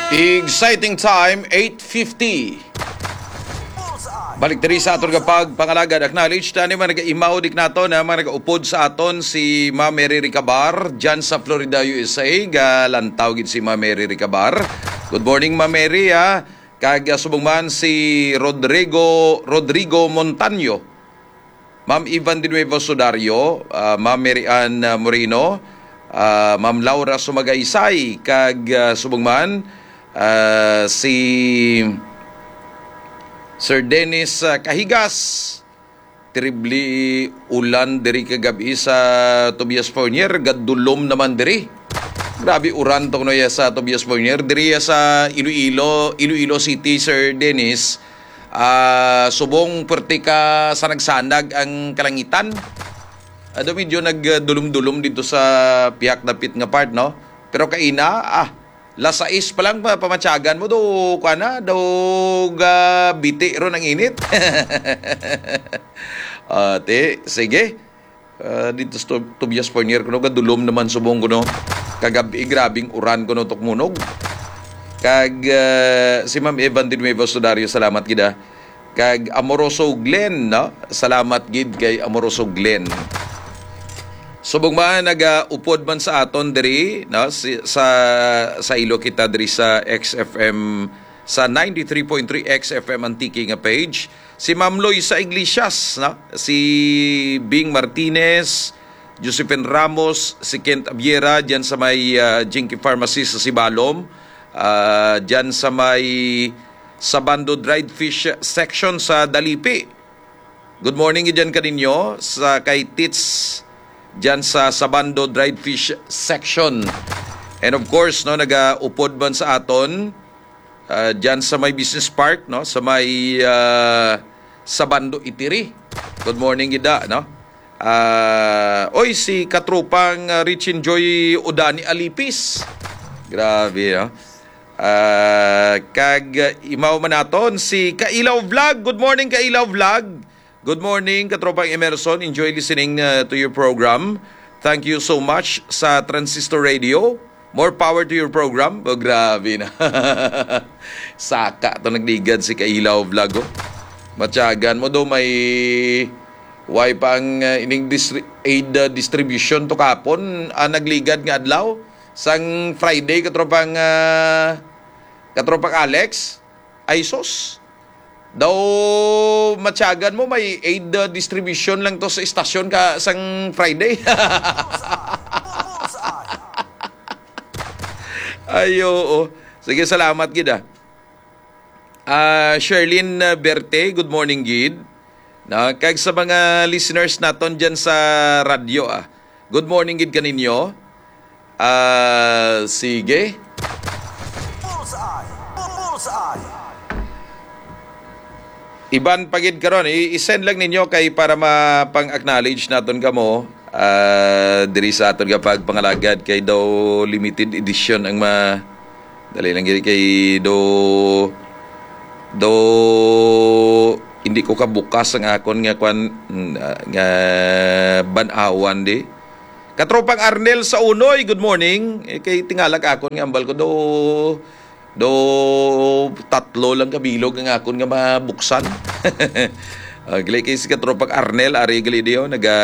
Exciting time, 8:50. Balik diri sa aton kapag pangalagad. Acknowledge tani man nag-imaw dik nato na mga nag-upod sa aton si Ma'am Mary Ricabar dyan sa Florida, USA. Galantaw gid si Ma'am Mary Ricabar. Good morning, Ma'am Mary, ha. Kag subong man si Rodrigo Montaño, Ma'am Ivan Dinuevo Sudario, Ma'am Mary Ann Moreno, Ma'am Laura Sumagaysay, kag subong man si Sir Dennis Kahigas. Terribly ulan diri kagabi sa Tobias Fournier, gadulom naman diri. Grabe uran tong noya sa Tobias Fournier diri sa Iloilo City, Sir Dennis. Subong pertika sa nagsanag ang kalangitan. Medyo nagdulom-dulom dito sa piyak dapit nga part, no? Pero kaina, lasais pa lang pamatyagan mo do kana do biti ron ang init. Sige. Dito sa Tobias Fournier kuno gadulom naman subong kuno. Kagabi grabing uran kuno tukmunog. Kag si Ma'am Evan Dinuevo Sudario, salamat gid. Kag Amoroso Glenn, no? Salamat gid kay Amoroso Glenn. Subong man nag-upod man sa aton diri, no, sa ilo kita diri sa XFM sa 93.3 XFM Antique nga page. Si Ma'am Loisa Iglesias, no? Si Bing Martinez, Josephine Ramos, si Kent Abiera diyan sa may Jinky Pharmacy sa Sibalom, diyan sa may Sabando Dried Fish section sa Dalipi. Good morning diyan kaninyo sa kay Tits diyan sa Sabando Dried Fish section. And of course, no, nag-upod man sa aton diyan sa may Business Park, no, sa may Sabando Itiri. Good morning gida, no. Oy, si katrupang Rich Enjoy Udani Alipis. Grabe, no. Kag imaw man naton si Kailaw Vlog. Good morning, Kailaw Vlog. Good morning, katropang Emerson. Enjoy listening to your program. Thank you so much sa Transistor Radio. More power to your program. Oh, grabe na. Saka to nagligad si Kailaw Vlog. Matyagan mo do may pang ining aid distribution to kapon. Nagligad nga adlaw. Sang Friday, katropang Alex. Ay sos. Daw matyagan mo may aid distribution lang to sa istasyon ka sang Friday. Ayo. Sige, salamat gid. Sherlyn Berte, good morning gid. Kag sa mga listeners naton diyan sa radyo, good morning gid kaninyo. Sige. Iban pagid karon, i-send lang ninyo kay para mapang-acknowledge naton kamo diri sa aton kapag pangalagad kay daw limited edition ang dali lang gid kay do hindi ko kabukas ang akon nga nga banawan di. Katropang Arnel sa Unoy, good morning. Kay tingalag akon nga ambal ko do tatlo lang kabilog ang akon nga mabuksan. Gali kay si katropang Arnel ari gali dio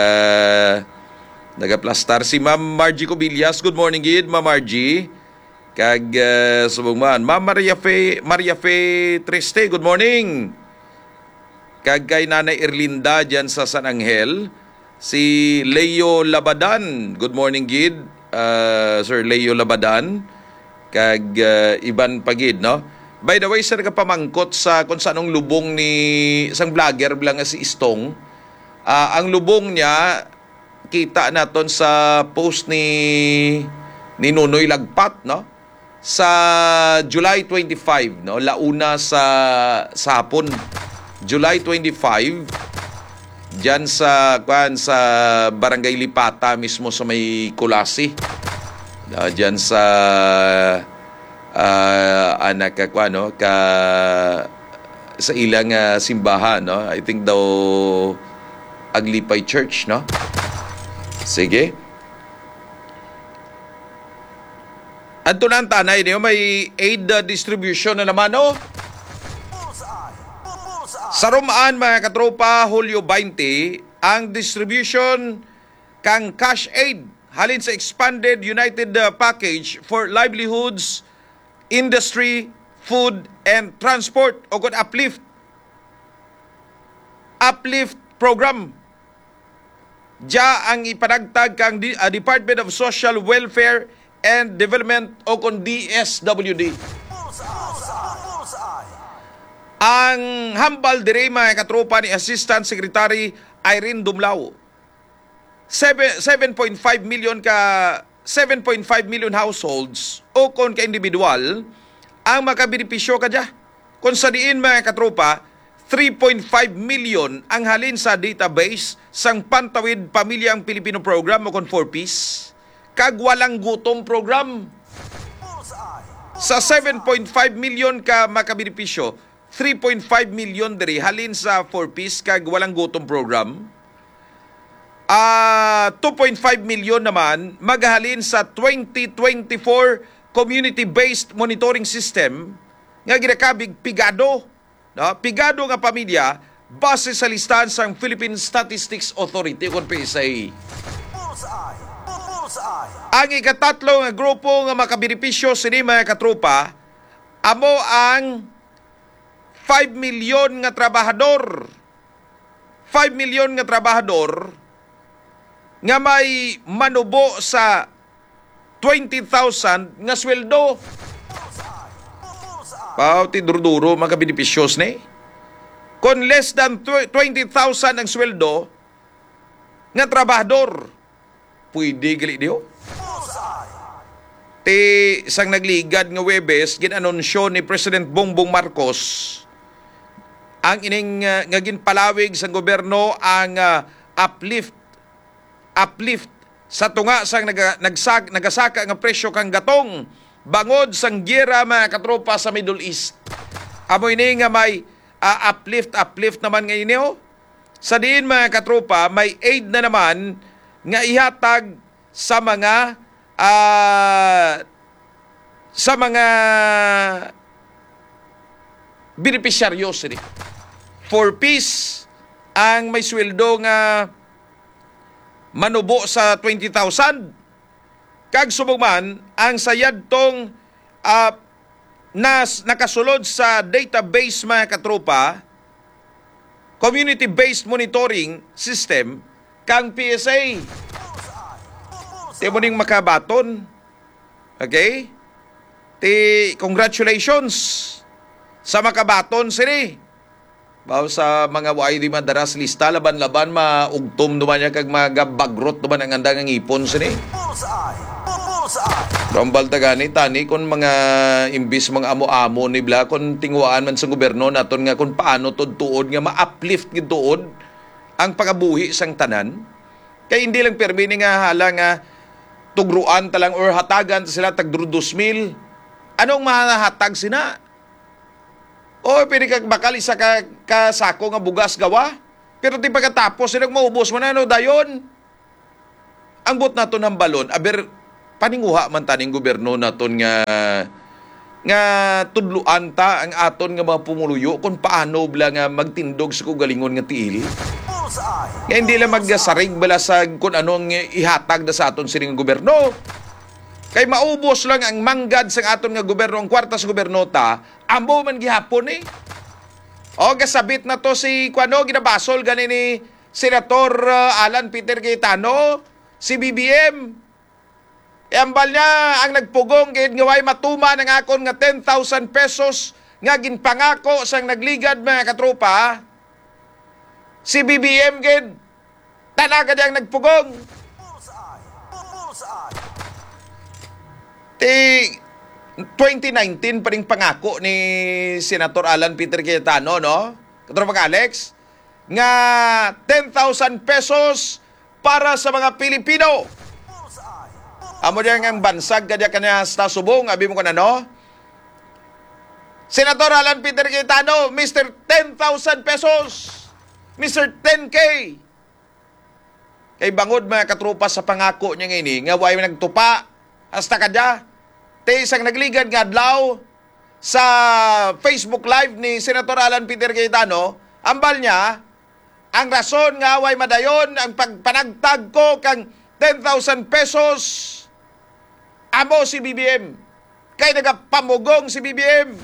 nagaplastar si Ma'am Margie Cobillas. Good morning gid, Ma'am Margie. Kag subong man Ma'am Maria Fe Triste, good morning. Kag kay Nanay Erlinda diyan sa San Angel, si Leo Labadan, good morning gid, Sir Leo Labadan. Kag iban pagid, no. By the way, sir, kapamangkot sa kung sanong lubong ni isang vlogger lang si Istong. Ang lubong niya kita naton sa post ni Nunoy Lagpat, no. Sa July 25, no, launa sa hapon. July 25 diyan sa Barangay Lipata mismo sa may Kulasi. Diyan sa sa ilang simbahan, no? I think daw Aglipay Church, no? Sige. Adto na ang tanay niyo, may aid distribution na naman, no? Sa Romaan, mga katropa, Hulyo 20, ang distribution kang cash aid halin sa expanded United Package for Livelihoods, Industry, Food, and Transport o kung uplift program. Diya ang ipanagtag kang Department of Social Welfare and Development o kung DSWD. Ang hambal dire mga katropa ni Assistant Secretary Irene Dumlao. 7.5 million households o kung ka individual ang makabenepisyo kadya. Kung sa diin mga katropa, 3.5 million ang halin sa database sang Pantawid Pamilyang Pilipino Program o kung 4Ps. Kag walang gutom program. Sa 7.5 million ka makabenepisyo, 3.5 million diri halin sa 4Ps kag walang gutom program. 2.5 million naman maghalin sa 2024 community-based monitoring system nga ginakabig pigado, no? Pigado nga pamilya base sa listahan sang Philippine Statistics Authority kung PSA. Ang ikatatlo nga grupo nga makabenepisyo sini mga katropa amo ang 5 million nga trabahador. 5 million nga trabahador nga may manubo sa 20,000 nga sweldo. Pauti duro-duro mga benepisyos ni. Kung less than 20,000 ang sweldo nga trabahador, pwede gali diyo. Ti sang nagligad nga Webes ginanunsyo ni President Bongbong Marcos ang ining nga ginpalawig sa gobyerno ang uplift sa tunga sang nagasaka nga presyo kang gatong bangod sang giyera mga katropa sa Middle East. Amoy ni nga may uplift naman ngayon niyo. Sa diin mga katropa, may aid na naman nga ihatag sa mga benepisyaryo sini. 4Ps ang may sweldo nga manubo sa 20,000. Kag subugman ang sayad tong nakasulod sa database mga katropa, community-based monitoring system kang PSA. Timo ning makabaton. Okay? Congratulations sa makabaton sini. Bawo sa mga way di madaras lista laban-laban maugtom duman niya kag magabagrot duman ang andang ngipon sini. Rambal tagani tani kon mga imbis mga amo-amo ni bla kon tingwaan man sa gobyerno naton nga kon paano tudtuod nga ma-uplift gid tuod ang pagabuhi sang tanan. Kay hindi lang permi ni nga hala nga tugruan talang or hatagan sila tag 2,000. Anong mahahatag sina? O, pwede kang bakal isa ka sako nga bugas gawa. Pero di pagkatapos, silang maubos mo na, no, dayon. Ang bot naton ng balon, aber, paninguha man taning gobyerno naton nga tudluan ta ang aton nga mga pumuluyo kung paano bla nga magtindog sa kugalingon nga tiil. Nga hindi lang magsarig bala sa kung anong ihatag na sa aton sining gobyerno. Kay maubos lang ang manggad sa aton nga gobyerno, ang kwarta sa gobyerno ta, amo man gihapon eh. O, kasabit na to si Kuano, ginabasol gani ni Senator Alan Peter Cayetano, si BBM. Ambal niya ang nagpugong gid nga way matuman ang akon nga 10,000 pesos nga ginpangako sang nagligad mga katropa. Si BBM gid talaga diyang nagpugong. 2019 pa rin pangako ni Senator Alan Peter Cayetano, no? Katropa Alex, nga 10,000 pesos para sa mga Pilipino. Amo diyan ang bansag kadya kanya sa subong, abi mo no? Senator Alan Peter Cayetano, Mr. 10,000 pesos. Mr. 10K. Kay bangod mga katropa sa pangako niya ngayon, nga way nagtupa hasta kadya. te isang nagligad nga adlaw sa Facebook Live ni Senator Alan Peter Cayetano, ambal niya, ang rason nga way madayon ang pagpanagtag ko kang 10,000 pesos amo si BBM. Kay nagapamugong si BBM.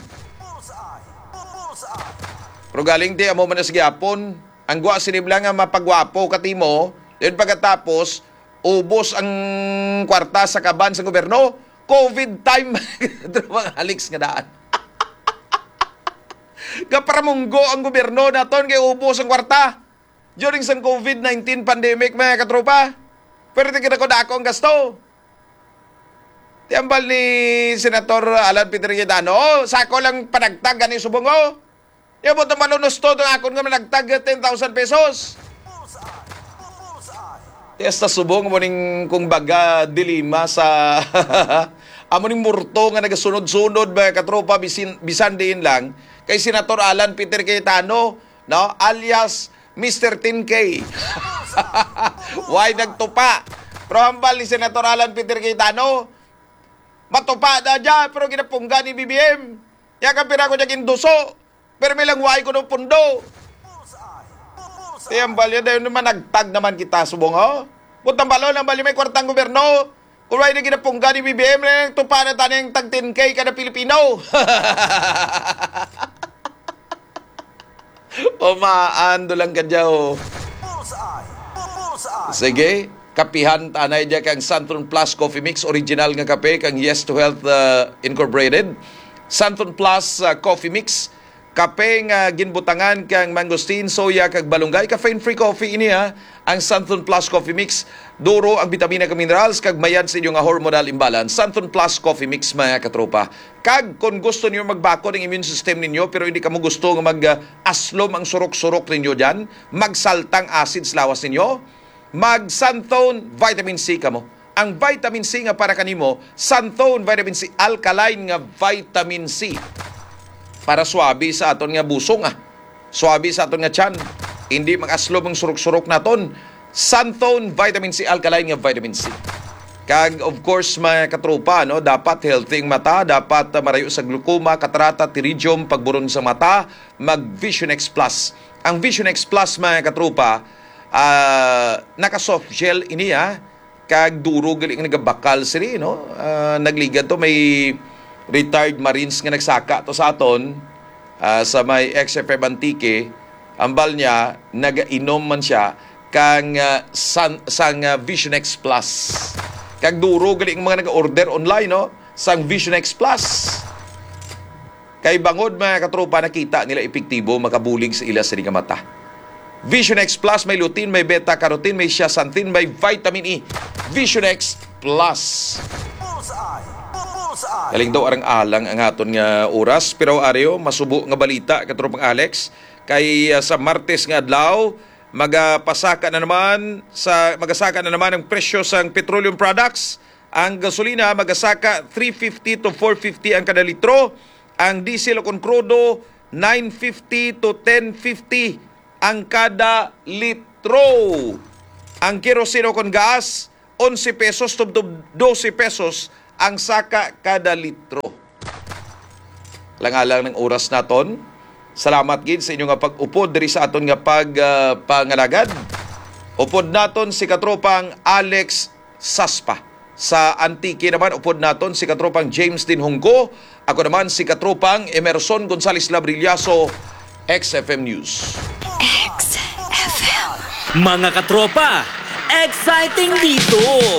Pero galing di amo man na sige apon, ang gwa sinibla nga mapagwapo katimo, yun pagkatapos, ubos ang kwarta sa kaban sa gobyerno, COVID time, mga haliks nga daan. Kaparamunggo ang gobyerno naton kay ubos ang kwarta during sa COVID-19 pandemic, mga katropa. Pero tingin ako na ako ang gasto. Tiambal ni Senator Alan Peter Cayetano, sako lang panagtag gani subongo. Yung mo malunos to akon nga managtag 10,000 pesos. Esta subong mo ning kung baga dilima sa amo ning murto nga nagasunod-sunod ba katropa bisan diin lang kay Senator Alan Peter Cayetano, no, alias Mr. 10K. Why nagtupa? Pero hambal ni Senator Alan Peter Cayetano, matupa na dyan, pero ginapungga ni BBM. Yakan pira ko dyan duso. Pero may lang why ko ng pundo. Tiyambal yan, dahil naman nagtag naman kita subong, ho? Puntang balon, ang bali may kwartang gobyerno. Kung why na ginapungga ni BBM, tupa na tayo yung tag 10K kada Pilipino. Maando lang ka dyan, ho. Sige, kapihan tanay dyan kang Santon Plus Coffee Mix, original nga kape, kang Yes to Health Incorporated. Santon Plus Coffee Mix, kape nga ginbutangan kang mangosteen, soya kag balunggay, caffeine-free coffee ini ha. Ang Santon Plus Coffee Mix, duro ang bitamina kag minerals kag mayan sa inyo nga hormonal imbalance. Santon Plus Coffee Mix, mga katropa. Kag kung gusto niyo magbako ng immune system ninyo pero hindi kamo gusto nga mag-aslom ang surok-surok ninyo diyan, magsaltang acids lawas ninyo, mag Santon Vitamin C kamo. Ang vitamin C nga para kanimo, Santon Vitamin C, alkaline nga vitamin C. Para swabi sa aton nga busong swabi sa aton nga tiyan, hindi mag-aslob ang surok-surok naton. Santon Vitamin C, alkaline nga vitamin C. Kag of course mga katropa, no, dapat healthy ang mata, dapat marayo sa glaucoma, katarata, pterygium, pagburon sa mata, mag Vision X Plus. Ang Vision X Plus, mga katropa, naka soft gel ini kag duro gali nga nagabakal siri, no. Nagligad to, may retired Marines nga nagsaka to sa aton sa may XFM Antique. Ambal niya, nagainom man siya kang sang Vision X Plus. Kag duro gali ang mga nag-order online, no, sang Vision X Plus. Kay bangod mga katropa, nakita nila epektibo makabulig sa ila sa mata. Vision X Plus may lutein, may beta-carotene, may zeaxanthin, may vitamin E. Vision X Plus. Galing daw arang alang ang aton nga oras, pero areo masubo nga balita katropang Alex kay sa Martes nga adlaw magasaka na naman ang presyo sang petroleum products. Ang gasolina magasaka 350 to 450 ang kada litro, ang diesel o krudo 950 to 1050 ang kada litro. Ang kerosene o gas 11 pesos to 12 pesos ang saka kada litro. Lang-alang ng oras naton. Salamat gid sa inyo nga pag-upod diri sa aton nga pangalagad. Upod naton si katropang Alex Saspa. Sa Antique naman upod naton si katropang James Din Honggo. Ako naman si katropang Emerson Gonzales Labrillaso, XFM News. XFM. Mga katropa, exciting dito!